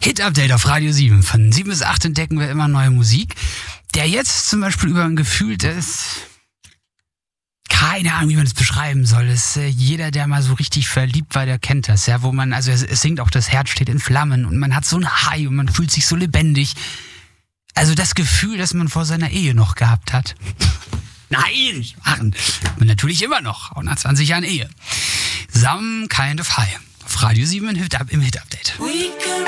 Hit-Update auf Radio 7. Von 7 bis 8 entdecken wir immer neue Musik. Der jetzt zum Beispiel über ein Gefühl, das keine Ahnung, wie man das beschreiben soll. Das, jeder, der mal so richtig verliebt war, der kennt das. Ja, wo man, also es singt auch, das Herz steht in Flammen und man hat so ein High und man fühlt sich so lebendig. Also das Gefühl, das man vor seiner Ehe noch gehabt hat. Nein, machen. Und natürlich immer noch, auch nach 20 Jahren Ehe. Some Kind of High. Auf Radio 7 im Hit-Update.